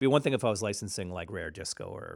be one thing if I was licensing like rare disco or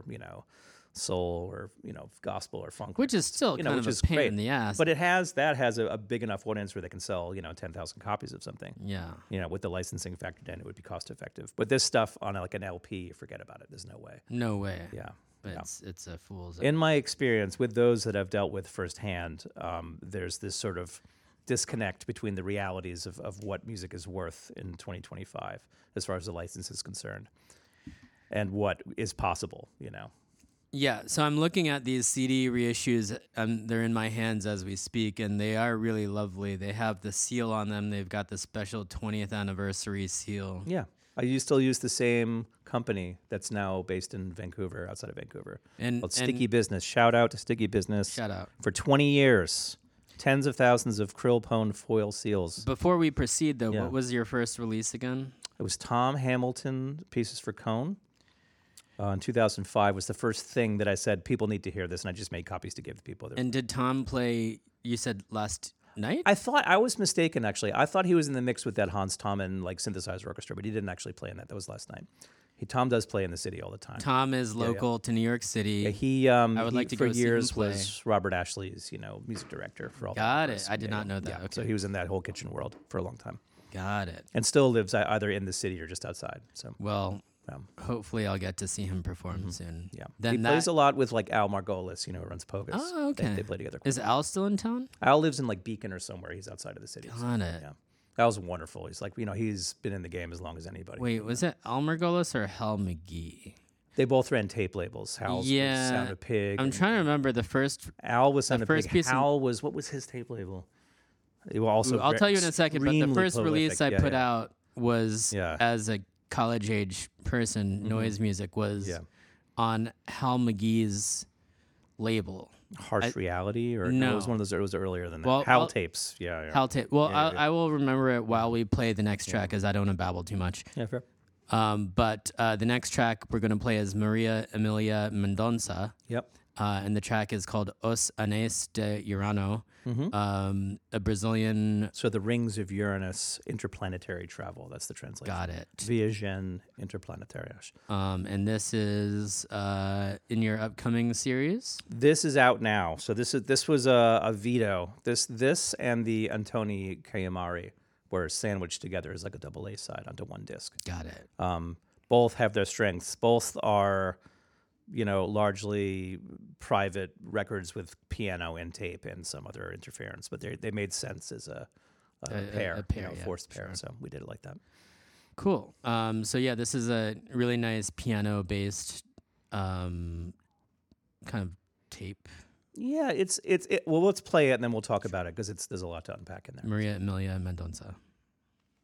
soul or gospel or funk, Which is still kind which of is a pain great. in the ass. But it has a big enough audience where they can sell 10,000 copies of something. Yeah. With the licensing factored in, it would be cost effective. But this stuff on like an LP, forget about it. There's no way. No way. Yeah. It's a fool's. In my experience with those that I've dealt with firsthand, there's this sort of disconnect between the realities of what music is worth in 2025 as far as the license is concerned and what is possible, Yeah, so I'm looking at these CD reissues. They're in my hands as we speak, and they are really lovely. They have the seal on them. They've got the special 20th anniversary seal. Yeah. I still use the same company that's now based in Vancouver, outside of Vancouver, called Sticky Business. Shout out to Sticky Business. Shout out. For 20 years, tens of thousands of Krill Pone foil seals. Before we proceed, though, what was your first release again? It was Tom Hamilton, Pieces for Cone. In 2005 was the first thing that I said, people need to hear this, and I just made copies to give to people. And did Tom play, you said last night? I was mistaken, actually. I thought he was in the mix with that Hans Tommen synthesizer orchestra, but he didn't actually play in that. That was last night. Tom does play in the city all the time. Tom is local to New York City. Yeah, he I would like to for go see him years play. was Robert Ashley's music director for all. Got it. I did not know that. Yeah, Okay. so he was in that whole kitchen world for a long time. Got it. And still lives either in the city or just outside. So hopefully I'll get to see him perform soon. yeah, Then he plays a lot with Al Margolis, who runs Pogus. Oh, okay. They play together. Is Al still in town? Al lives in Beacon or somewhere. He's outside of the city. Got it. Yeah. Al's wonderful. He's he's been in the game as long as anybody. Wait, was it Al Margolis or Hal McGee? They both ran tape labels. Hal's was Sound of Pig. I'm trying to remember the first. Al was Sound of first Pig. piece Hal was, what was his tape label? It was also I'll tell you in a second, but the extremely first release I prolific. put out was Yeah. as a college age person, noise music was on Hal McGee's label. Harsh Reality, or no. It was one of those. It was earlier than that. Well, Hal tapes. Yeah. Hal tape. Well, Yeah, I will remember it while we play the next track, as I don't want to babble too much. Yeah, fair. But the next track we're going to play is Maria Emilia Mendonça. Yep. And the track is called Os Anéis de Urano, a Brazilian. So the Rings of Uranus, interplanetary travel. That's the translation. Got it. Viagem interplanetárias. And this is in your upcoming series. This is out now. So this was a veto. This and the Antoni Kayamari were sandwiched together as like a double A side onto one disc. Got it. Both have their strengths. Both are, largely private records with piano and tape and some other interference, but they made sense as a pair, forced pair. So we did it like that. Cool. So yeah, this is a really nice piano-based kind of tape. Yeah, well, let's play it and then we'll talk about it because there's a lot to unpack in there. Maria Emilia Mendonça.